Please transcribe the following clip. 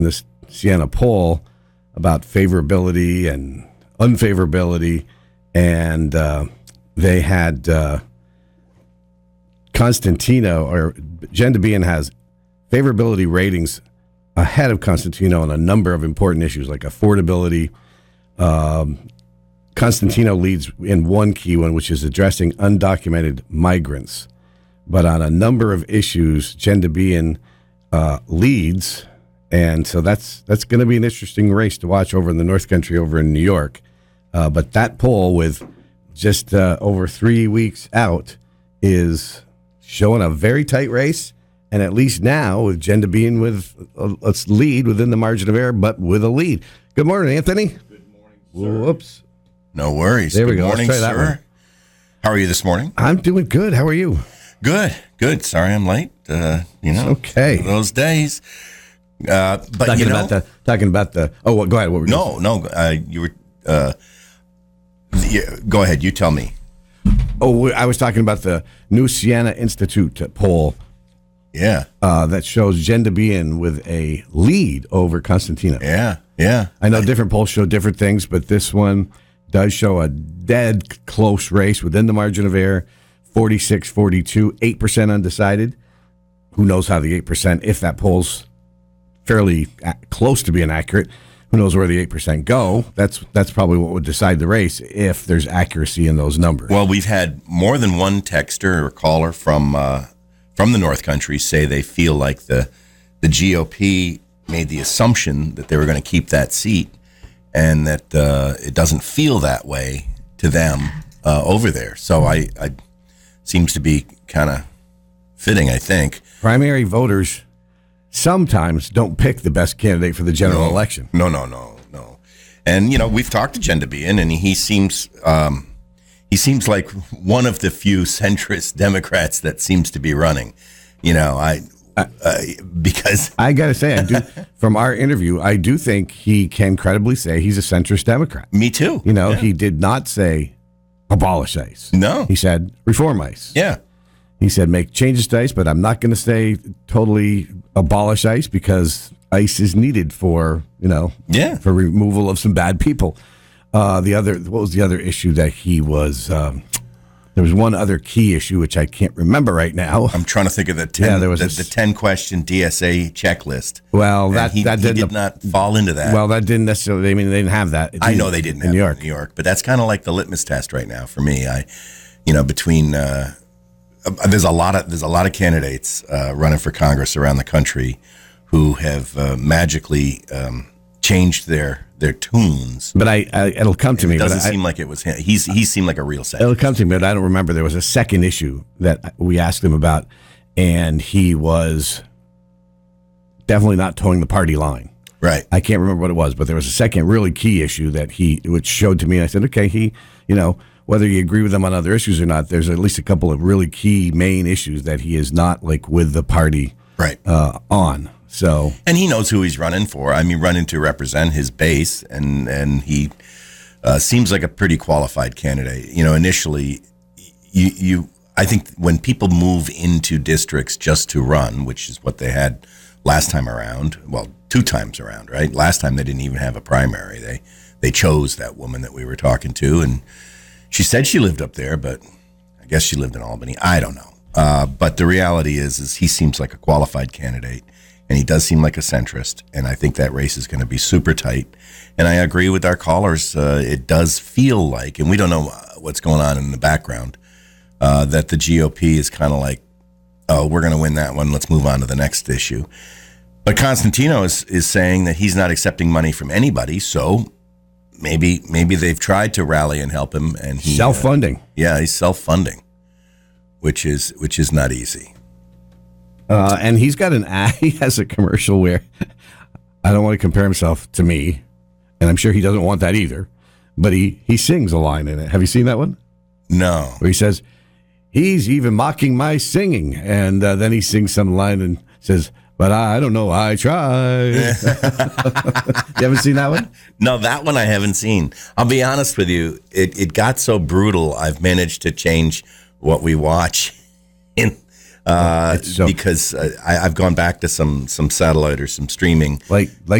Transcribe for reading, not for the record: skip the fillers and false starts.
this Siena poll about favorability and unfavorability, and they had Constantino, or Jen DeBean has favorability ratings ahead of Constantino on a number of important issues like affordability. Constantino leads in one key one, which is addressing undocumented migrants. But on a number of issues, Jen DeBean leads, and so that's going to be an interesting race to watch over in the North Country, over in New York. But that poll, with just over 3 weeks out, is showing a very tight race. And at least now, with Jen DeBean with let's lead within the margin of error, but with a lead. Good morning, Anthony. Good morning, sir. Whoops. No worries. There we go. Good morning, Let's try that sir. one. How are you this morning? I'm doing good. How are you? Good. Sorry I'm late. It's okay. Those days. But Talking about the. Oh, well, go ahead. What were you No. You were. Go ahead. You tell me. Oh, I was talking about the new Siena Institute poll. Yeah. That shows Jen DeBean with a lead over Constantino. Yeah. I know different polls show different things, but this one does show a dead close race within the margin of error, 46-42, 8% undecided. Who knows how the 8%, if that poll's fairly close to being accurate, who knows where the 8% go? That's probably what would decide the race if there's accuracy in those numbers. Well, we've had more than one texter or caller from the North Country say they feel like the GOP made the assumption that they were going to keep that seat, and that it doesn't feel that way to them over there. So I seems to be kind of fitting, I think. Primary voters sometimes don't pick the best candidate for the general election. No. And, we've talked to Jen DeBean, and he seems like one of the few centrist Democrats that seems to be running, because I got to say, I do, from our interview, I do think he can credibly say he's a centrist Democrat. Me too. He did not say abolish ICE. No. He said reform ICE. Yeah. He said make changes to ICE, but I'm not going to say totally abolish ICE because ICE is needed for, for removal of some bad people. What was the other issue that he was, there was one other key issue, which I can't remember right now. I'm trying to think of the 10-question DSA checklist. Well, he did not fall into that. Well, that didn't necessarily, they didn't have that. I know they didn't have it in New York, but that's kind of like the litmus test right now for me. Between, there's a lot of candidates running for Congress around the country who have magically changed their tunes. But it'll come to me. It doesn't seem like it was him. He seemed like a real centrist. It'll come to me, but I don't remember. There was a second issue that we asked him about, and he was definitely not towing the party line. Right. I can't remember what it was, but there was a second really key issue which showed to me. I said, okay, whether you agree with him on other issues or not, there's at least a couple of really key main issues that he is not like with the party on. So, and he knows who he's running for. I mean, running to represent his base, and he seems like a pretty qualified candidate. Initially, I think when people move into districts just to run, which is what they had last time around, well, 2 times around, right? Last time they didn't even have a primary. They chose that woman that we were talking to, and she said she lived up there, but I guess she lived in Albany. I don't know. But the reality is he seems like a qualified candidate. And he does seem like a centrist, and I think that race is going to be super tight. And I agree with our callers. It does feel like, and we don't know what's going on in the background, that the GOP is kind of like, oh, we're going to win that one. Let's move on to the next issue. But Constantino is saying that he's not accepting money from anybody, so maybe they've tried to rally and help him. And he self-funding. He's self-funding, which is not easy. And he's got he has a commercial where I don't want to compare himself to me, and I'm sure he doesn't want that either, but he sings a line in it. Have you seen that one? No. Where he says, he's even mocking my singing, and then he sings some line and says, but I don't know, I try. You haven't seen that one? No, that one I haven't seen. I'll be honest with you, it got so brutal, I've managed to change what we watch It's so- because I've gone back to some satellite or some streaming. like